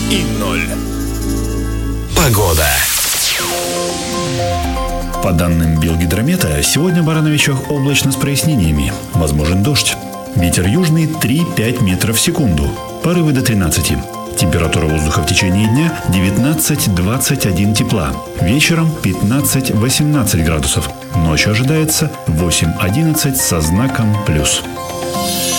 и 0. Погода. По данным Белгидромета, сегодня в Барановичах облачно с прояснениями. Возможен дождь. Ветер южный 3-5 метров в секунду. Порывы до 13. Температура воздуха в течение дня 19-21 тепла. Вечером 15-18 градусов. Ночью ожидается 8-11 со знаком плюс.